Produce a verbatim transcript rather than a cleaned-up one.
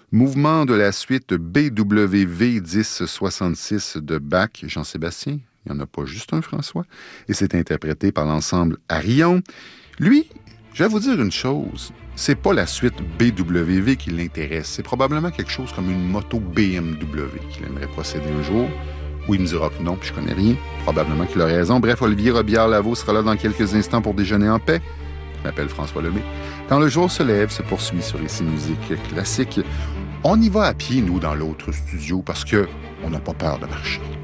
Mouvement de la suite B W V dix soixante-six de Bach, Jean-Sébastien. Il n'y en a pas juste un, François. Et c'est interprété par l'ensemble Arion. Lui, je vais vous dire une chose. C'est pas la suite B W V qui l'intéresse. C'est probablement quelque chose comme une moto B M W qu'il aimerait posséder un jour. Ou il me dira que non, puis je connais rien. Probablement qu'il a raison. Bref, Olivier Robillard-Lavaux sera là dans quelques instants pour déjeuner en paix. Je m'appelle François Lemay. Quand le jour se lève, se poursuit sur Ici Musique Classique. On y va à pied, nous, dans l'autre studio, parce que on n'a pas peur de marcher.